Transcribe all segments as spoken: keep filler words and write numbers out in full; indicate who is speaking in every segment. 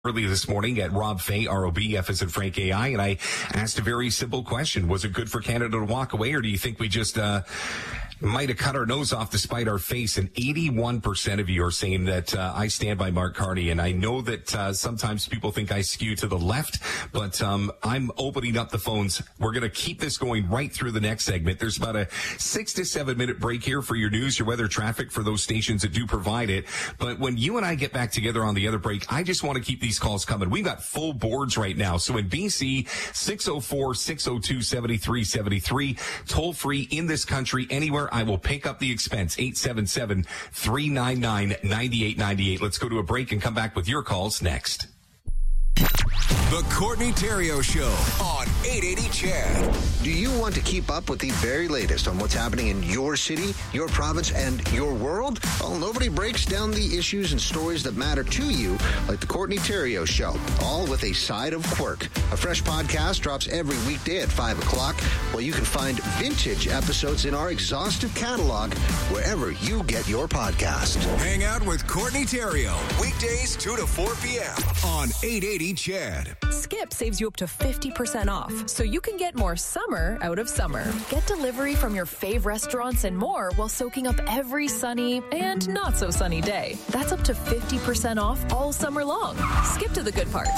Speaker 1: Early this morning at Rob Fay, R O B, F as in Frank A I, and I asked a very simple question. Was it good for Canada to walk away, or do you think we just uh, might have cut our nose off to spite our face? And eighty-one percent of you are saying that uh, I stand by Mark Carney, and I know that uh, sometimes people think I skew to the left, but um, I'm opening up the phones. We're going to keep this going right through the next segment. There's about a six to seven minute break here for your news, your weather, traffic for those stations that do provide it. But when you and I get back together on the other break, I just want to keep these calls coming. We've got full boards right now. So in B C, six oh four, six oh two, seven three seven three, toll free in this country, anywhere. I will pick up the expense, eight seven seven, three nine nine, nine eight nine eight. Let's go to a break and come back with your calls next.
Speaker 2: The Courtney Theriault Show on eight eighty C H E D.
Speaker 3: Do you want to keep up with the very latest on what's happening in your city, your province, and your world? Well, nobody breaks down the issues and stories that matter to you like the Courtney Theriault Show, all with a side of quirk. A fresh podcast drops every weekday at five o'clock, while you can find vintage episodes in our exhaustive catalog wherever you get your podcast.
Speaker 2: Hang out with Courtney Theriault, weekdays two to four p.m. on eight eighty C H E D.
Speaker 4: Skip saves you up to fifty percent off, so you can get more summer out of summer. Get delivery from your fave restaurants and more while soaking up every sunny and not so sunny day. That's up to fifty percent off all summer long. Skip to the good part.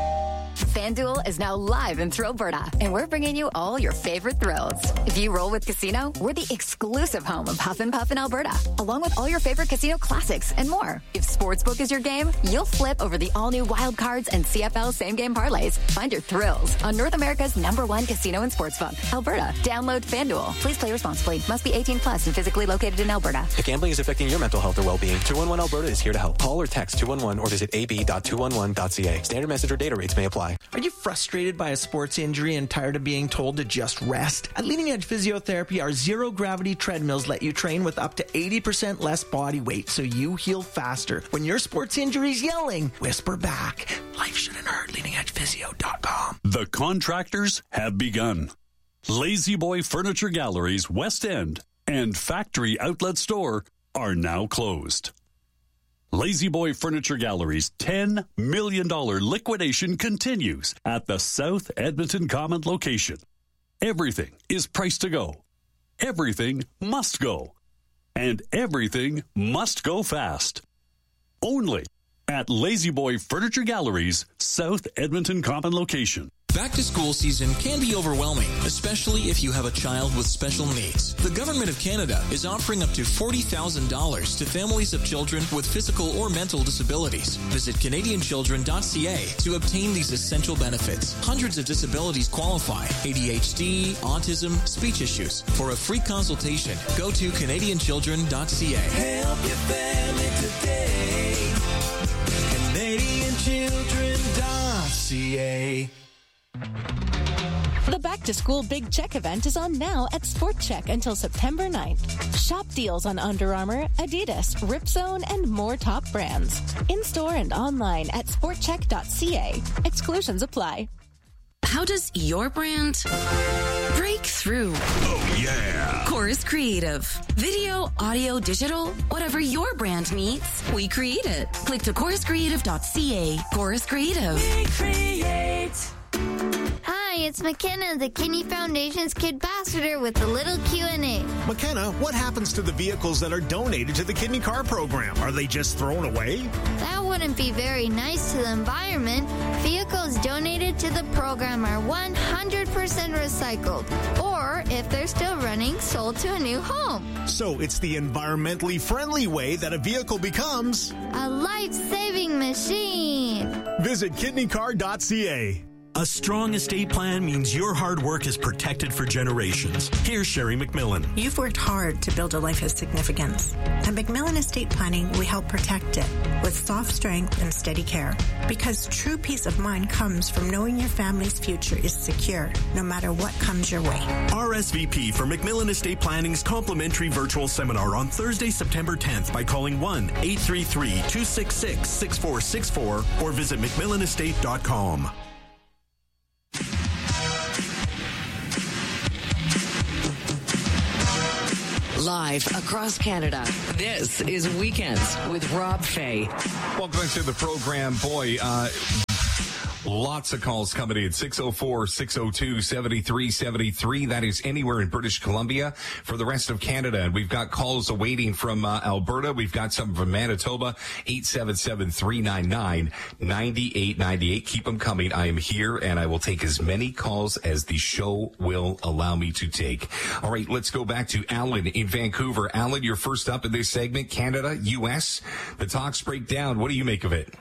Speaker 5: FanDuel is now live in Thrillberta, and we're bringing you all your favorite thrills. If you roll with Casino, we're the exclusive home of Huff and Puff in Alberta, along with all your favorite casino classics and more. If Sportsbook is your game, you'll flip over the all-new Wild Cards and C F L same-game parlays. Find your thrills on North America's number one casino and sportsbook, Alberta. Download FanDuel. Please play responsibly. Must be eighteen plus and physically located in Alberta.
Speaker 6: If gambling is affecting your mental health or well-being, two one one Alberta is here to help. Call or text two one one or visit a b dot two one one dot c a. Standard message or data rates may apply.
Speaker 7: Are you frustrated by a sports injury and tired of being told to just rest? At Leading Edge Physiotherapy, our zero-gravity treadmills let you train with up to eighty percent less body weight so you heal faster. When your sports injury's yelling, whisper back. Life shouldn't hurt. leading edge physio dot com.
Speaker 8: The contractors have begun. Lazy Boy Furniture Galleries West End and Factory Outlet Store are now closed. Lazy Boy Furniture Gallery's ten million dollars liquidation continues at the South Edmonton Common location. Everything is priced to go. Everything must go. And everything must go fast. Only at Lazy Boy Furniture Gallery's South Edmonton Common location.
Speaker 9: Back to school season can be overwhelming, especially if you have a child with special needs. The Government of Canada is offering up to forty thousand dollars to families of children with physical or mental disabilities. Visit Canadian Children dot c a to obtain these essential benefits. Hundreds of disabilities qualify: A D H D, autism, speech issues. For a free consultation, go to Canadian Children dot c a.
Speaker 10: Help your family today. Canadian Children dot c a.
Speaker 11: The Back to School Big Check event is on now at Sport Check until September ninth. Shop deals on Under Armour, Adidas, Ripzone, and more top brands. In-store and online at sport check dot c a. Exclusions apply.
Speaker 12: How does your brand break through?
Speaker 2: Oh, yeah.
Speaker 12: Chorus Creative. Video, audio, digital, whatever your brand needs, we create it. Click to chorus creative dot c a. Chorus Creative.
Speaker 10: We create.
Speaker 13: Hi, it's McKenna, the Kidney Foundation's Kid Ambassador with a little Q and A.
Speaker 14: McKenna, what happens to the vehicles that are donated to the Kidney Car Program? Are they just thrown away?
Speaker 13: That wouldn't be very nice to the environment. Vehicles donated to the program are one hundred percent recycled, or if they're still running, sold to a new home.
Speaker 14: So it's the environmentally friendly way that a vehicle becomes
Speaker 13: a life-saving machine.
Speaker 14: Visit kidney car dot c a.
Speaker 15: A strong estate plan means your hard work is protected for generations. Here's Sherry McMillan.
Speaker 16: You've worked hard to build a life of significance. At McMillan Estate Planning, we help protect it with soft strength and steady care. Because true peace of mind comes from knowing your family's future is secure, no matter what comes your way.
Speaker 15: R S V P for McMillan Estate Planning's complimentary virtual seminar on Thursday, September tenth by calling one eight three three, two six six, six four six four or visit mcmillan estate dot com.
Speaker 17: Live across Canada, this is Weekends with Rob Fay.
Speaker 1: Welcome to the program. Boy, uh, lots of calls coming in. six oh four, six oh two, seven three seven three. That is anywhere in British Columbia. For the rest of Canada, and we've got calls awaiting from uh, Alberta. We've got some from Manitoba. eight seven seven, three nine nine, nine eight nine eight. Keep them coming. I am here, and I will take as many calls as the show will allow me to take. All right, let's go back to Alan in Vancouver. Alan, you're first up in this segment. Canada, U S. The talks break down. What do you make of it?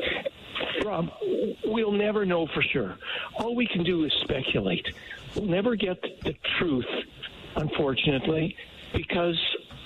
Speaker 18: Rob, we'll never know for sure. All we can do is speculate. We'll never get the truth, unfortunately, because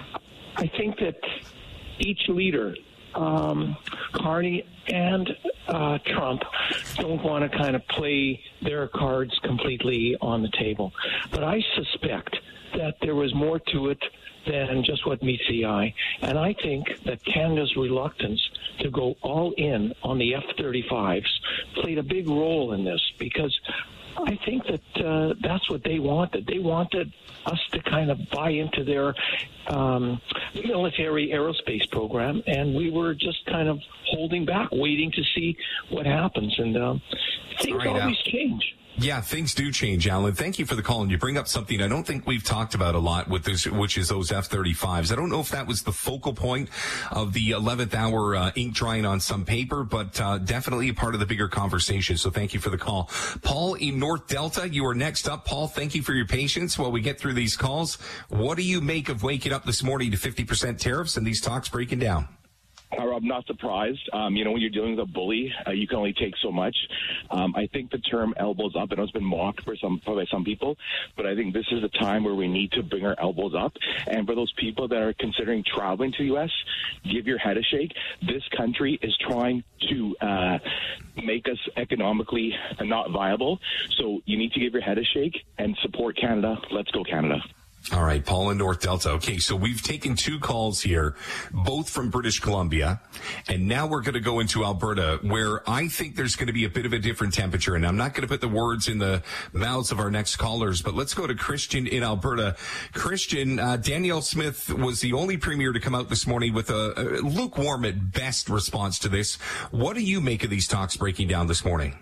Speaker 18: I think that each leader, um, Carney and uh, Trump, don't want to kind of play their cards completely on the table. But I suspect that there was more to it than just what meets the eye. And I think that Canada's reluctance to go all in on the F thirty-fives played a big role in this, because I think that uh, that's what they wanted. They wanted us to kind of buy into their um, military aerospace program, and we were just kind of holding back, waiting to see what happens. And um, things
Speaker 1: right,
Speaker 18: always
Speaker 1: Al.
Speaker 18: change.
Speaker 1: Yeah, things do change, Alan. Thank you for the call. And you bring up something I don't think we've talked about a lot with this, which is those F thirty-fives. I don't know if that was the focal point of the eleventh hour uh, ink drying on some paper, but uh, definitely a part of the bigger conversation. So thank you for the call. Paul in North Delta, you are next up. Paul, thank you for your patience while we get through these calls. What do you make of waking up this morning to fifty percent tariffs and these talks breaking down?
Speaker 19: I'm not surprised. Um, you know, when you're dealing with a bully, uh, you can only take so much. Um, I think the term elbows up, I know it's been mocked for some, by some people, but I think this is a time where we need to bring our elbows up. And for those people that are considering traveling to the U S, give your head a shake. This country is trying to uh, make us economically not viable. So you need to give your head a shake and support Canada. Let's go, Canada.
Speaker 1: All right, Paul in North Delta. Okay, so we've taken two calls here, both from British Columbia, and now we're going to go into Alberta, where I think there's going to be a bit of a different temperature. And I'm not going to put the words in the mouths of our next callers, but let's go to Christian in Alberta. Christian, uh, Danielle Smith was the only premier to come out this morning with a, a lukewarm at best response to this. What do you make of these talks breaking down this morning?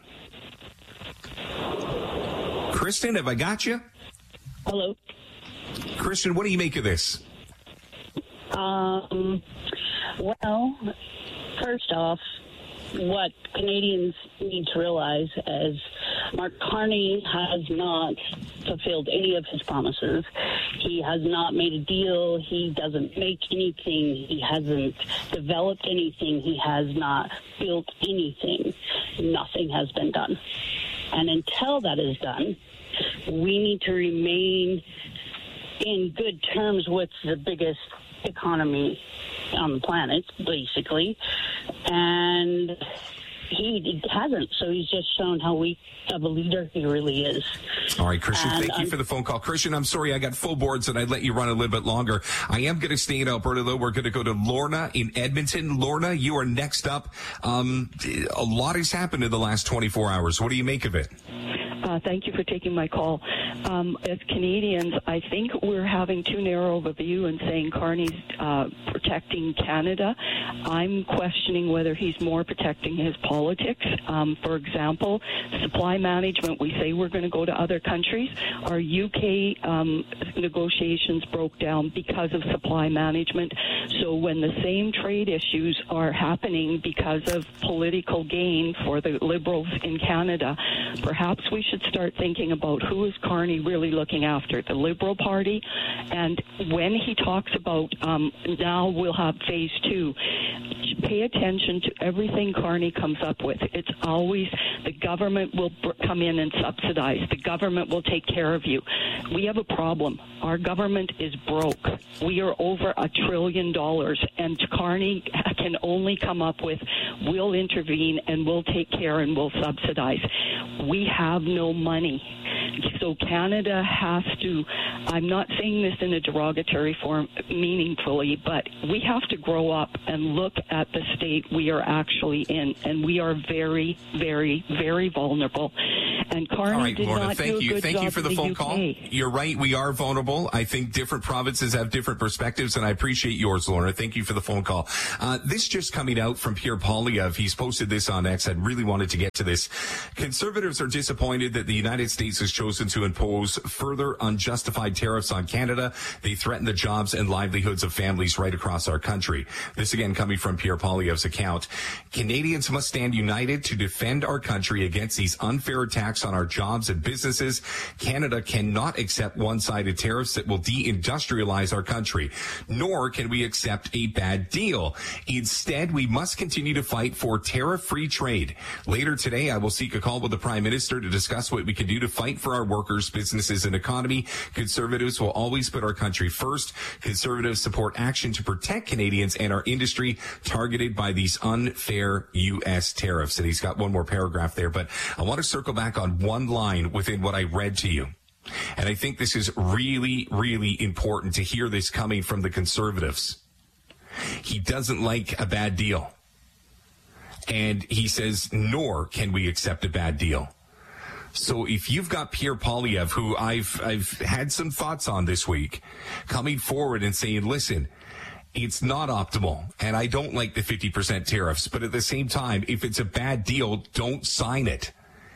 Speaker 1: Kristen, have I got you?
Speaker 20: Hello.
Speaker 1: Christian, what do you make of this?
Speaker 20: Um, well, first off, what Canadians need to realize is Mark Carney has not fulfilled any of his promises. He has not made a deal. He doesn't make anything. He hasn't developed anything. He has not built anything. Nothing has been done. And until that is done, we need to remain in good terms with the biggest economy on the planet, basically. And he hasn't, so he's just shown how weak of a leader he really is.
Speaker 1: All right, Christian,
Speaker 20: and,
Speaker 1: thank you
Speaker 20: um,
Speaker 1: for the phone call. Christian, I'm sorry I got full boards and I'd let you run a little bit longer. I am going to stay in Alberta, though. We're going to go to Lorna in Edmonton. Lorna, you are next up. Um, a lot has happened in the last twenty-four hours. What do you make of it?
Speaker 21: Uh, thank you for taking my call. Um, as Canadians, I think we're having too narrow of a view and saying Carney's uh, protecting Canada. I'm questioning whether he's more protecting his politics. Um, for example, supply management, we say we're going to go to other countries. Our U K um, negotiations broke down because of supply management. So when the same trade issues are happening because of political gain for the Liberals in Canada, perhaps we should start thinking about who is Carney really looking after, the Liberal Party. And when he talks about um, now we'll have phase two, pay attention to everything Carney comes up with. It's always the government will br- come in and subsidize. The government will take care of you. We have a problem. Our government is broke. We are over a trillion dollars, and Carney can only come up with, we'll intervene and we'll take care and we'll subsidize. We have no money. So Canada has to, I'm not saying this in a derogatory form meaningfully, but we have to grow up and look at the state we are actually in. And we are very, very, very vulnerable. And Carney
Speaker 1: All right,
Speaker 21: did
Speaker 1: Lorna,
Speaker 21: not
Speaker 1: thank
Speaker 21: do a
Speaker 1: you.
Speaker 21: good
Speaker 1: Thank
Speaker 21: job
Speaker 1: you for the
Speaker 21: in
Speaker 1: phone
Speaker 21: U K.
Speaker 1: call. You're right. We are vulnerable. I think different provinces have different perspectives, and I appreciate yours, Lorna. Thank you for the phone call. Uh, this just coming out from Pierre Poilievre. He's posted this on X. I really wanted to get to this. Conservatives are disappointed that the United States has chosen to impose further unjustified tariffs on Canada. They threaten the jobs and livelihoods of families right across our country. This again coming from Pierre Poilievre's account. Canadians must stand united to defend our country against these unfair attacks on our jobs and businesses. Canada cannot accept one-sided tariffs that will deindustrialize our country, nor can we accept a bad deal. Instead, we must continue to fight for tariff-free trade. Later today, I will seek a call with the Prime Minister to discuss what we can do to fight for our workers, businesses, and economy. Conservatives will always put our country first. Conservatives support action to protect Canadians and our industry targeted by these unfair U S tariffs. And he's got one more paragraph there, but I want to circle back on one line within what I read to you. And I think this is really, really important to hear this coming from the Conservatives. He doesn't like a bad deal. And he says, nor can we accept a bad deal. So if you've got Pierre Poilievre, who I've I've had some thoughts on this week, coming forward and saying, listen, it's not optimal, and I don't like the fifty percent tariffs, but at the same time, if it's a bad deal, don't sign it.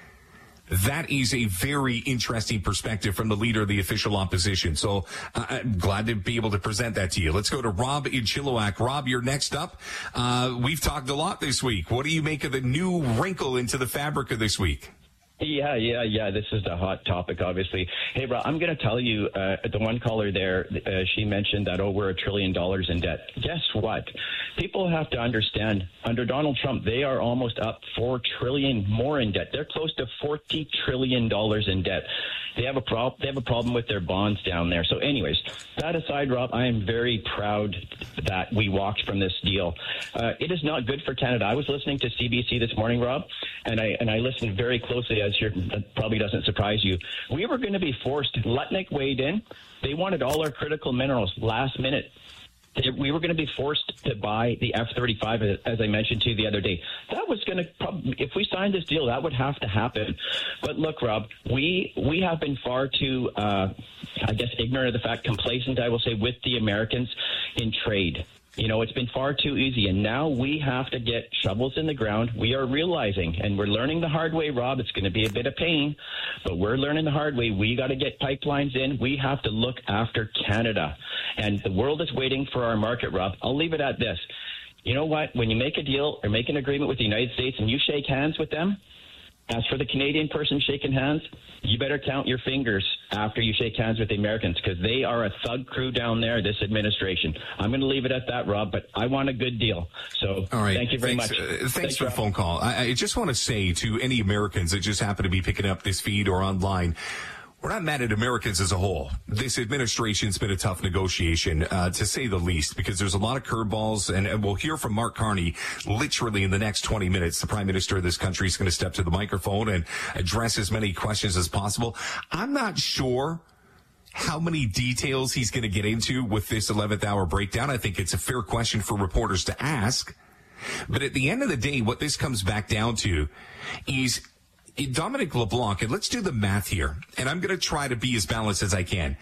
Speaker 1: That is a very interesting perspective from the leader of the official opposition. So uh, I'm glad to be able to present that to you. Let's go to Rob in Chilliwack. Rob, you're next up. Uh, we've talked a lot this week. What do you make of the new wrinkle into the fabric of this week?
Speaker 3: Yeah, yeah, yeah. This is the hot topic, obviously. Hey, Rob, I'm going to tell you, uh, the one caller there, uh, she mentioned that, oh, we're a trillion dollars in debt. Guess what? People have to understand, under Donald Trump, they are almost up four trillion more in debt. They're close to forty trillion dollars in debt. They have a prob- They have a problem with their bonds down there. So anyways, that aside, Rob, I am very proud that we walked from this deal. Uh, it is not good for Canada. I was listening to C B C this morning, Rob, and I and I listened very closely, as you're, that probably doesn't surprise you. We were going to be forced. Lutnick weighed in. They wanted all our critical minerals last minute. They, we were going to be forced to buy the F thirty-five, as I mentioned to you the other day. That was going to probably, if we signed this deal, that would have to happen. But look, Rob, we we have been far too, uh, I guess, ignorant of the fact, complacent, I will say, with the Americans in trade. You know, it's been far too easy, and now we have to get shovels in the ground. We are realizing, and we're learning the hard way, Rob. It's going to be a bit of pain, but we're learning the hard way. We got to get pipelines in. We have to look after Canada, and the world is waiting for our market, Rob. I'll leave it at this. You know what? When you make a deal or make an agreement with the United States and you shake hands with them, as for the Canadian person shaking hands, you better count your fingers after you shake hands with the Americans, because they are a thug crew down there, this administration. I'm going to leave it at that, Rob, but I want a good deal. So
Speaker 1: All right.
Speaker 3: thank you very
Speaker 1: thanks,
Speaker 3: much.
Speaker 1: Uh, thanks,
Speaker 3: Thanks,
Speaker 1: for
Speaker 3: Rob.
Speaker 1: the phone call. I, I just want to say to any Americans that just happen to be picking up this feed or online, we're not mad at Americans as a whole. This administration's been a tough negotiation, uh, to say the least, because there's a lot of curveballs, and, and we'll hear from Mark Carney literally in the next twenty minutes. The Prime Minister of this country is going to step to the microphone and address as many questions as possible. I'm not sure how many details he's going to get into with this eleventh hour breakdown. I think it's a fair question for reporters to ask. But at the end of the day, what this comes back down to is Dominic LeBlanc, and let's do the math here, and I'm going to try to be as balanced as I can.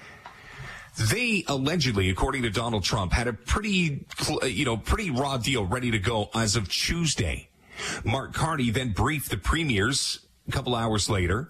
Speaker 1: They allegedly, according to Donald Trump, had a pretty, you know, pretty raw deal ready to go as of Tuesday. Mark Carney then briefed the premiers a couple hours later.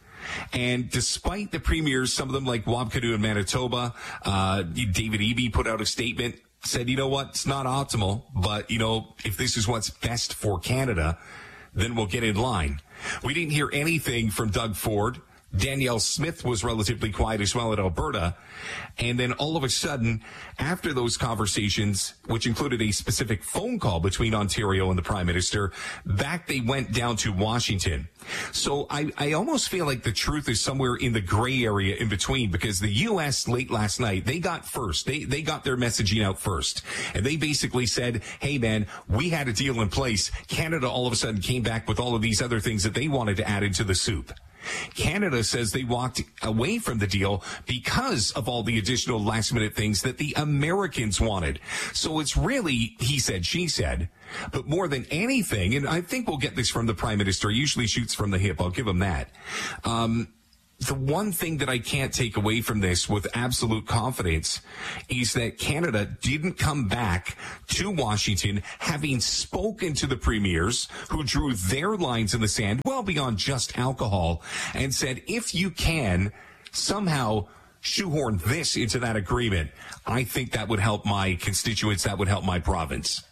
Speaker 1: And despite the premiers, some of them like Wabkanu in Manitoba, uh, David Eby put out a statement, said, you know what, it's not optimal, but, you know, if this is what's best for Canada, then we'll get in line. We didn't hear anything from Doug Ford. Danielle Smith was relatively quiet as well at Alberta. And then all of a sudden, after those conversations, which included a specific phone call between Ontario and the Prime Minister, back they went down to Washington. So I, I almost feel like the truth is somewhere in the gray area in between, because the U S late last night, they got first. They, they got their messaging out first. And they basically said, hey, man, we had a deal in place. Canada all of a sudden came back with all of these other things that they wanted to add into the soup. Canada says they walked away from the deal because of all the additional last-minute things that the Americans wanted. So it's really he said, she said. But more than anything, and I think we'll get this from the Prime Minister, he usually shoots from the hip, I'll give him that. Um, the one thing that I can't take away from this with absolute confidence is that Canada didn't come back to Washington having spoken to the premiers who drew their lines in the sand well beyond just alcohol and said, if you can somehow shoehorn this into that agreement, I think that would help my constituents, that would help my province.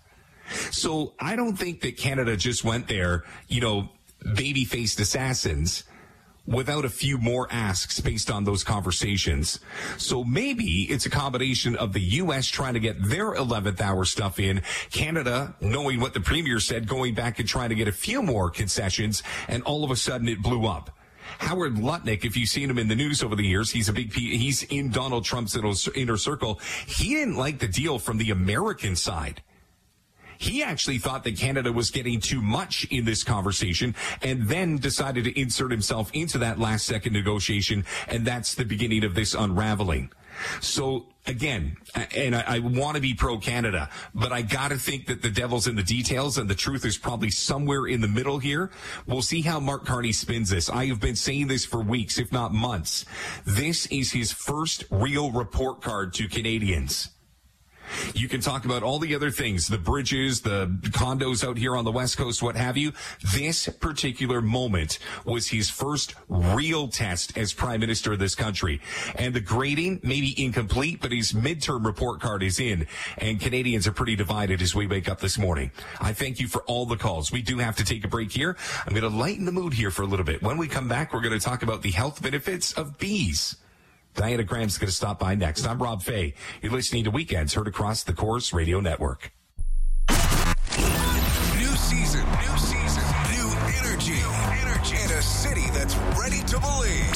Speaker 1: So I don't think that Canada just went there, you know, baby-faced assassins without a few more asks based on those conversations. So maybe it's a combination of the U S trying to get their eleventh hour stuff in, Canada knowing what the premier said, going back and trying to get a few more concessions, and all of a sudden it blew up. Howard Lutnick, if you've seen him in the news over the years, he's a big, he's in Donald Trump's inner circle. He didn't like the deal from the American side. He actually thought that Canada was getting too much in this conversation and then decided to insert himself into that last second negotiation. And that's the beginning of this unraveling. So again, and I, I want to be pro-Canada, but I got to think that the devil's in the details and the truth is probably somewhere in the middle here. We'll see how Mark Carney spins this. I have been saying this for weeks, if not months. This is his first real report card to Canadians. You can talk about all the other things, the bridges, the condos out here on the West Coast, what have you. This particular moment was his first real test as Prime Minister of this country. And the grading may be incomplete, but his midterm report card is in. And Canadians are pretty divided as we wake up this morning. I thank you for all the calls. We do have to take a break here. I'm going to lighten the mood here for a little bit. When we come back, we're going to talk about the health benefits of bees. Diana Graham's going to stop by next. I'm Rob Fay. You're listening to Weekends, heard across the Corus Radio Network.
Speaker 2: New season, new season, new energy, energy, and a city that's ready to believe.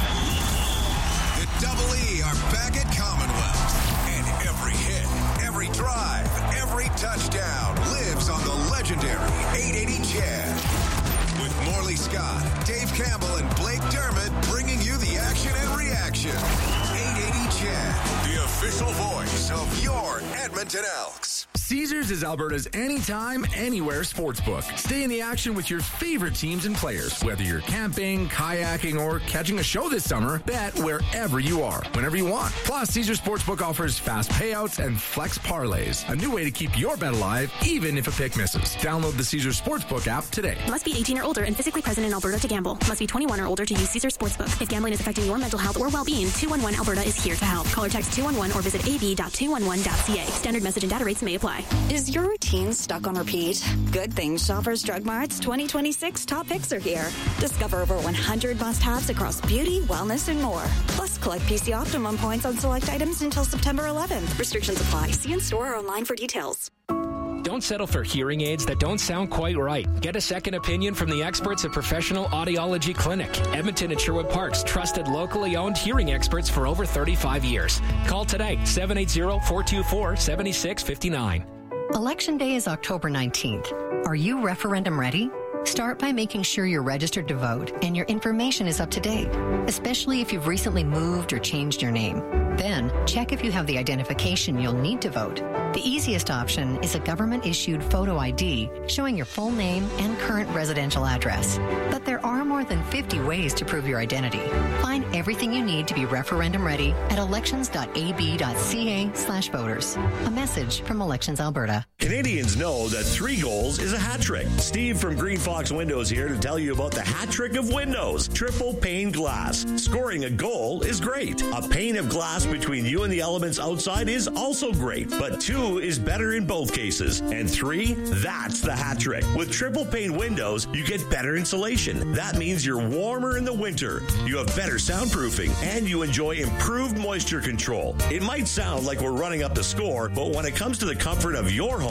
Speaker 2: The Double E are back at Commonwealth, and every hit, every drive, every touchdown lives on the legendary eight eighty Chad. With Morley Scott, Dave Campbell, and Blake Dermott bringing you the action and reaction. eight eighty Chad, the official voice of your Edmonton Elks.
Speaker 4: Caesars is Alberta's anytime, anywhere sportsbook. Stay in the action with your favorite teams and players. Whether you're camping, kayaking, or catching a show this summer, bet wherever you are, whenever you want. Plus, Caesars Sportsbook offers fast payouts and flex parlays, a new way to keep your bet alive, even if a pick misses. Download the Caesars Sportsbook app today.
Speaker 22: Must be eighteen or older and physically present in Alberta to gamble. Must be twenty-one or older to use Caesars Sportsbook. If gambling is affecting your mental health or well-being, two one one Alberta is here to help. Call or text two one one or visit a b dot two one one dot c a. Standard message and data rates may apply.
Speaker 23: Is your routine stuck on repeat? Good thing Shoppers Drug Mart's twenty twenty-six top picks are here. Discover over one hundred must-haves across beauty, wellness, and more. Plus, collect P C Optimum points on select items until September eleventh. Restrictions apply. See in store or online for details.
Speaker 24: Don't settle for hearing aids that don't sound quite right. Get a second opinion from the experts at Professional Audiology Clinic. Edmonton and Sherwood Park's trusted, locally owned hearing experts for over thirty-five years. Call today, seven eight zero, four two four, seven six five nine.
Speaker 25: Election Day is October nineteenth. Are you referendum ready? Start by making sure you're registered to vote and your information is up to date, especially if you've recently moved or changed your name. Then, check if you have the identification you'll need to vote. The easiest option is a government-issued photo I D showing your full name and current residential address. But there are more than fifty ways to prove your identity. Find everything you need to be referendum ready at elections dot a b dot c a slash voters. A message from Elections Alberta.
Speaker 26: Canadians know that three goals is a hat trick. Steve from Green Fox Windows here to tell you about the hat trick of windows. Triple pane glass. Scoring a goal is great. A pane of glass between you and the elements outside is also great, but two is better in both cases. And three, that's the hat trick. With triple pane windows, you get better insulation. That means you're warmer in the winter, you have better soundproofing, and you enjoy improved moisture control. It might sound like we're running up the score, but when it comes to the comfort of your home,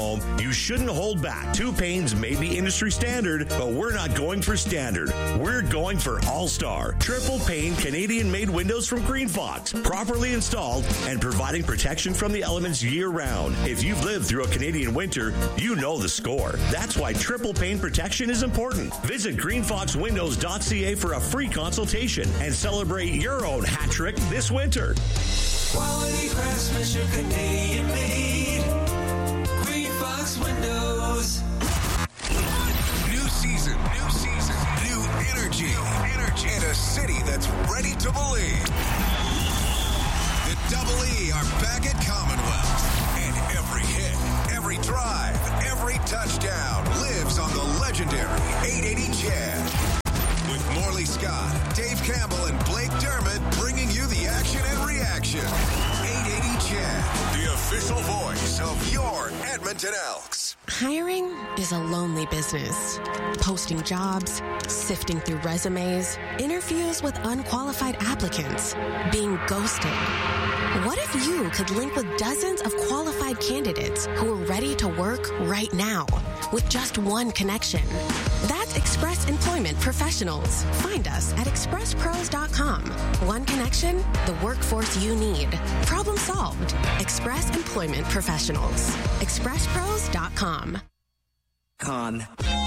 Speaker 26: home, you shouldn't hold back. Two panes may be industry standard, but we're not going for standard. We're going for all-star. Triple pane Canadian-made windows from Green Fox, properly installed and providing protection from the elements year-round. If you've lived through a Canadian winter, you know the score. That's why triple pane protection is important. Visit green fox windows dot c a for a free consultation and celebrate your own hat trick this winter.
Speaker 10: Quality craftsmanship, Canadian made. Green Fox Windows.
Speaker 2: New season, new season, new energy, energy, and a city that's ready to believe. The Double E are back at Commonwealth, and every hit, every drive, every touchdown lives on the legendary eight eighty Chad. With Morley Scott, Dave Campbell, and Blake Dermott bringing you the action and reaction. eight eighty Chad, the official voice of your Edmonton Elks.
Speaker 5: Hiring is a lonely business. Posting jobs, sifting through resumes, interviews with unqualified applicants, being ghosted. What if you could link with dozens of qualified candidates who are ready to work right now with just one connection? That's Express Employment Professionals. Find us at express pros dot com. One connection, the workforce you need. Problem solved. Express Employment Professionals. express pros dot com.
Speaker 6: Con.